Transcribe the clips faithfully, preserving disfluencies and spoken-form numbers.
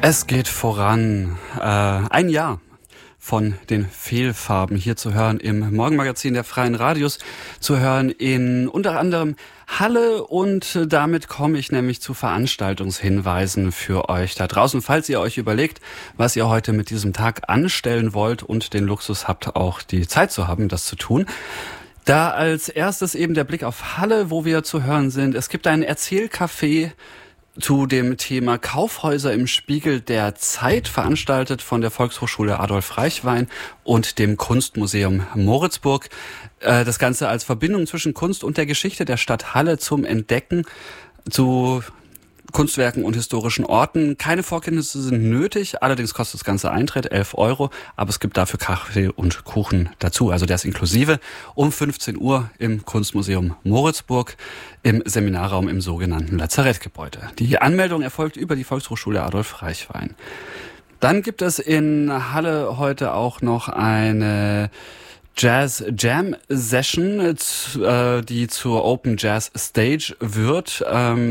Es geht voran. Äh, ein Jahr von den Fehlfarben hier zu hören im Morgenmagazin der Freien Radios, zu hören in unter anderem Halle, und damit komme ich nämlich zu Veranstaltungshinweisen für euch da draußen, falls ihr euch überlegt, was ihr heute mit diesem Tag anstellen wollt und den Luxus habt, auch die Zeit zu haben, das zu tun. Da als erstes eben der Blick auf Halle, wo wir zu hören sind. Es gibt ein Erzählcafé zu dem Thema Kaufhäuser im Spiegel der Zeit, veranstaltet von der Volkshochschule Adolf Reichwein und dem Kunstmuseum Moritzburg. Das Ganze als Verbindung zwischen Kunst und der Geschichte der Stadt Halle zum Entdecken zu Kunstwerken und historischen Orten. Keine Vorkenntnisse sind nötig, allerdings kostet das ganze Eintritt elf Euro, aber es gibt dafür Kaffee und Kuchen dazu, also der ist inklusive, um fünfzehn Uhr im Kunstmuseum Moritzburg im Seminarraum im sogenannten Lazarettgebäude. Die Anmeldung erfolgt über die Volkshochschule Adolf Reichwein. Dann gibt es in Halle heute auch noch eine Jazz Jam Session, die zur Open Jazz Stage wird.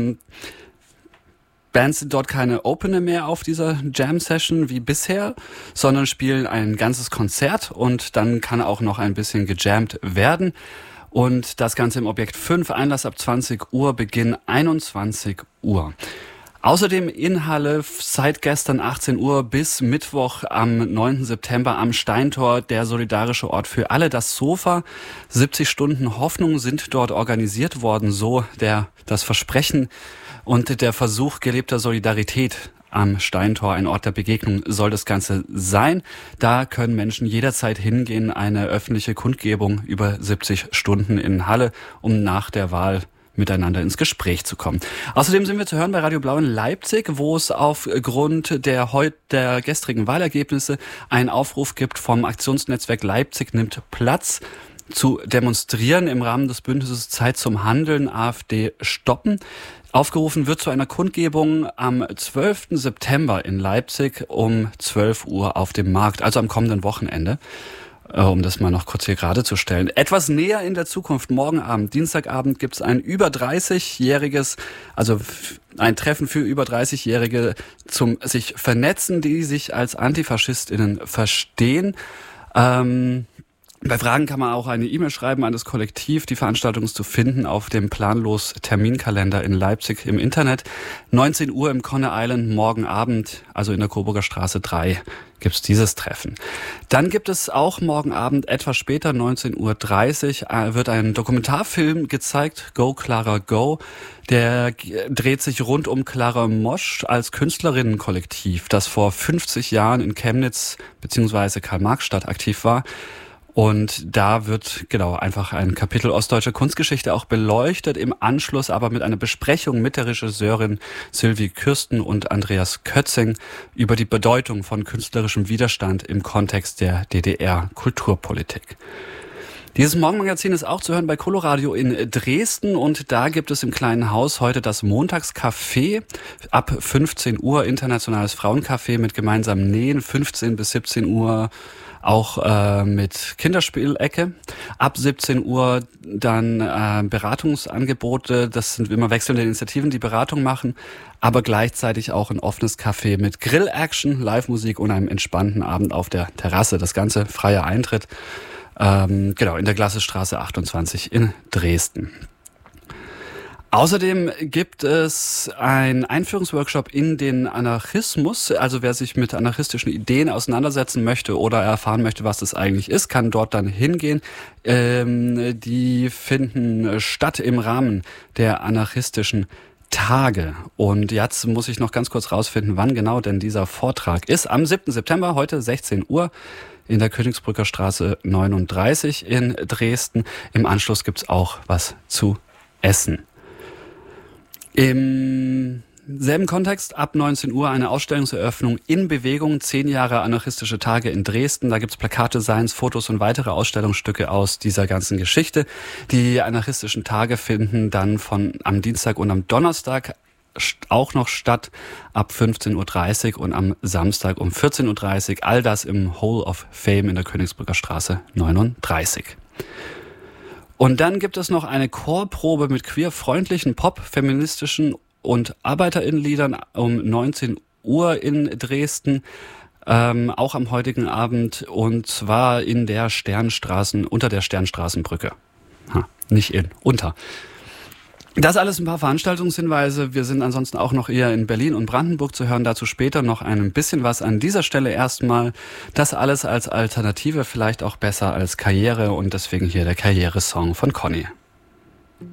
Bands sind dort keine Opener mehr auf dieser Jam-Session wie bisher, sondern spielen ein ganzes Konzert, und dann kann auch noch ein bisschen gejammt werden. Und das Ganze im Objekt fünf, Einlass ab zwanzig Uhr, Beginn einundzwanzig Uhr. Außerdem in Halle seit gestern achtzehn Uhr bis Mittwoch am neunten September am Steintor der solidarische Ort für alle, das Sofa. siebzig Stunden Hoffnung sind dort organisiert worden, so der das Versprechen und der Versuch gelebter Solidarität am Steintor. Ein Ort der Begegnung soll das Ganze sein. Da können Menschen jederzeit hingehen, eine öffentliche Kundgebung über siebzig Stunden in Halle, um nach der Wahl miteinander ins Gespräch zu kommen. Außerdem sind wir zu hören bei Radio Blau in Leipzig, wo es aufgrund der heute der gestrigen Wahlergebnisse einen Aufruf gibt vom Aktionsnetzwerk Leipzig nimmt Platz, zu demonstrieren im Rahmen des Bündnisses Zeit zum Handeln, AfD stoppen. Aufgerufen wird zu einer Kundgebung am zwölften September in Leipzig um zwölf Uhr auf dem Markt, also am kommenden Wochenende. Um das mal noch kurz hier gerade zu stellen. Etwas näher in der Zukunft, morgen Abend, Dienstagabend, gibt es ein über dreißigjähriges, also ein Treffen für über dreißigjährige zum sich vernetzen, die sich als AntifaschistInnen verstehen. Ähm, Bei Fragen kann man auch eine E-Mail schreiben an das Kollektiv. Die Veranstaltung ist zu finden auf dem Planlos-Terminkalender in Leipzig im Internet. neunzehn Uhr im Conner Island, morgen Abend, also in der Coburger Straße drei, gibt's dieses Treffen. Dann gibt es auch morgen Abend, etwas später, neunzehn Uhr dreißig, wird ein Dokumentarfilm gezeigt, Go Clara Go. Der dreht sich rund um Clara Mosch als Künstlerinnenkollektiv, das vor fünfzig Jahren in Chemnitz bzw. Karl-Marx-Stadt aktiv war. Und da wird genau einfach ein Kapitel ostdeutscher Kunstgeschichte auch beleuchtet, im Anschluss aber mit einer Besprechung mit der Regisseurin Sylvie Kürsten und Andreas Kötzing über die Bedeutung von künstlerischem Widerstand im Kontext der D D R-Kulturpolitik. Dieses Morgenmagazin ist auch zu hören bei Coloradio in Dresden, und da gibt es im kleinen Haus heute das Montagscafé ab fünfzehn Uhr, internationales Frauencafé mit gemeinsamem Nähen, fünfzehn bis siebzehn Uhr. Auch äh, mit Kinderspielecke. Ab siebzehn Uhr dann äh, Beratungsangebote. Das sind immer wechselnde Initiativen, die Beratung machen. Aber gleichzeitig auch ein offenes Café mit Grill-Action, Live-Musik und einem entspannten Abend auf der Terrasse. Das Ganze freier Eintritt. Ähm, genau, in der Glassestraße achtundzwanzig in Dresden. Außerdem gibt es einen Einführungsworkshop in den Anarchismus. Also wer sich mit anarchistischen Ideen auseinandersetzen möchte oder erfahren möchte, was das eigentlich ist, kann dort dann hingehen. Ähm, die finden statt im Rahmen der anarchistischen Tage. Und jetzt muss ich noch ganz kurz rausfinden, wann genau denn dieser Vortrag ist. Am siebten September, heute sechzehn Uhr. In der Königsbrücker Straße neununddreißig in Dresden. Im Anschluss gibt's auch was zu essen. Im selben Kontext ab neunzehn Uhr eine Ausstellungseröffnung in Bewegung, zehn Jahre anarchistische Tage in Dresden. Da gibt's Plakate, Signs, Fotos und weitere Ausstellungsstücke aus dieser ganzen Geschichte. Die anarchistischen Tage finden dann von am Dienstag und am Donnerstag auch noch statt ab fünfzehn Uhr dreißig und am Samstag um vierzehn Uhr dreißig. All das im Hall of Fame in der Königsbrücker Straße neununddreißig. Und dann gibt es noch eine Chorprobe mit queerfreundlichen, pop, feministischen und ArbeiterInnenliedern um neunzehn Uhr in Dresden. Ähm, auch am heutigen Abend, und zwar in der Sternstraßen, unter der Sternstraßenbrücke. Ha, nicht in, unter. Das alles ein paar Veranstaltungshinweise. Wir sind ansonsten auch noch eher in Berlin und Brandenburg zu hören. Dazu später noch ein bisschen was. An dieser Stelle erstmal das alles als Alternative, vielleicht auch besser als Karriere, und deswegen hier der Karrieresong von Conny.